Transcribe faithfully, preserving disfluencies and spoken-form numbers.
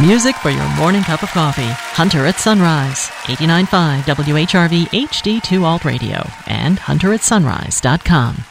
Music for your morning cup of coffee. Hunter at Sunrise, eighty-nine point five W H R V H D two Alt Radio, and hunter at sunrise dot com.